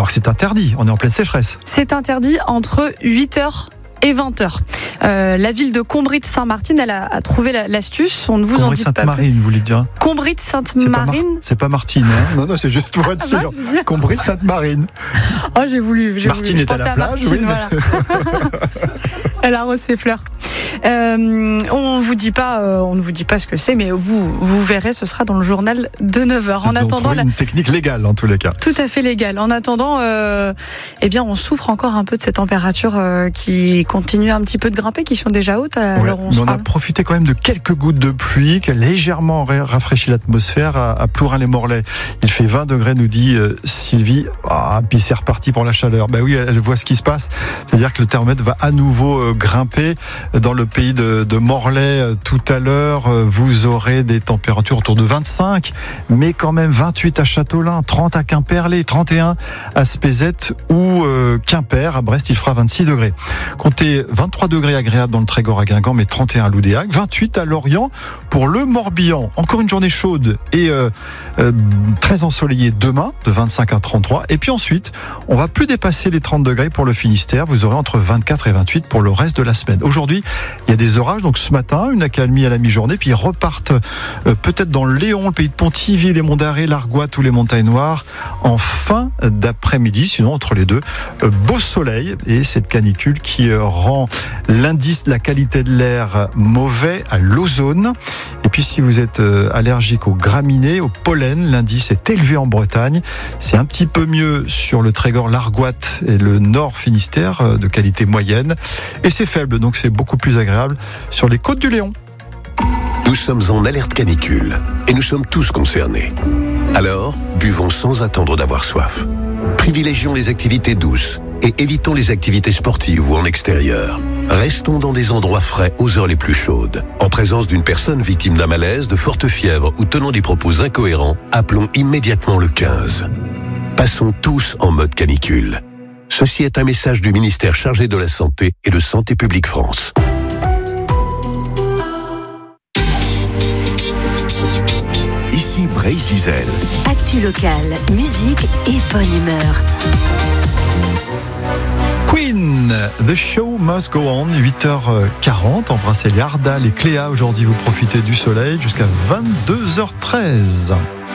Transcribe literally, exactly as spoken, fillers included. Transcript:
Alors que c'est interdit, on est en pleine sécheresse. C'est interdit entre huit heures et vingt heures. Euh, la ville de Combry-de-Saint-Martin, elle a, a trouvé la, l'astuce. On ne vous en dit pas plus. Combry-Sainte-Marine, vous voulez dire Combry-de-Sainte-Marine. C'est pas, Mar- c'est pas Martine, hein. Non, non, c'est juste pour être Ah, sûr. mince, Combry-Sainte-Marine. Oh, j'ai voulu. J'ai Martine voulu. est Je à pensais la à plage, Martine, oui, mais... voilà. Elle arrose ses fleurs. Euh, on vous dit pas, euh, on ne vous dit pas ce que c'est, mais vous, vous verrez, ce sera dans le journal de neuf heures. En Ils ont attendant, trouvé la... une technique légale en tous les cas. Tout à fait légale. En attendant, euh, eh bien, on souffre encore un peu de ces températures euh, qui continuent un petit peu de grimper, qui sont déjà hautes à Ouais, l'heure où on mais se on a parle. profité quand même de quelques gouttes de pluie qui a légèrement rafraîchi l'atmosphère à, à Plourin-les-Morlaix. Il fait vingt degrés, nous dit euh, Sylvie. Ah, puis c'est reparti pour la chaleur. Ben oui, elle, elle voit ce qui se passe. C'est-à-dire que le thermomètre va à nouveau euh, grimper dans le pays de, de Morlaix. Euh, tout à l'heure, euh, vous aurez des températures autour de vingt-cinq, mais quand même vingt-huit à Châteaulin, trente à Quimperlé, trente et un à Spézet ou euh, Quimper. À Brest, il fera vingt-six degrés. Comptez vingt-trois degrés agréables dans le Trégor à Guingamp, mais trente et un à Loudéac, vingt-huit à Lorient pour le Morbihan. Encore une journée chaude et euh, euh, très ensoleillée demain, de vingt-cinq à trente-trois. Et puis ensuite, on va plus dépasser les trente degrés pour le Finistère. Vous aurez entre vingt-quatre et vingt-huit pour le reste de la semaine. Aujourd'hui, il y a des orages, donc ce matin, une accalmie à la mi-journée, puis ils repartent euh, peut-être dans le Léon, le pays de Pontivy, les Monts d'Arrée, l'Argoat ou les Montagnes Noires en fin d'après-midi. Sinon, entre les deux, euh, beau soleil et cette canicule qui euh, rend l'indice de la qualité de l'air mauvais à l'ozone. Et puis si vous êtes euh, allergique aux graminées, au pollen, l'indice est élevé en Bretagne. C'est un petit peu mieux sur le Trégor, l'Argoat et le Nord Finistère, euh, de qualité moyenne. Et c'est faible, donc c'est beaucoup plus agréable sur les côtes du Léon. Nous sommes en alerte canicule et nous sommes tous concernés. Alors, buvons sans attendre d'avoir soif. Privilégions les activités douces et évitons les activités sportives ou en extérieur. Restons dans des endroits frais aux heures les plus chaudes. En présence d'une personne victime d'un malaise, de forte fièvre ou tenant des propos incohérents, appelons immédiatement le quinze. Passons tous en mode canicule. Ceci est un message du ministère chargé de la Santé et de Santé publique France. Ici Bray-Zizel. Actu locale, musique et bonne humeur. Queen, The Show Must Go On, huit heures quarante, embrassez les Ardal et Cléa. Aujourd'hui, vous profitez du soleil jusqu'à vingt-deux heures treize.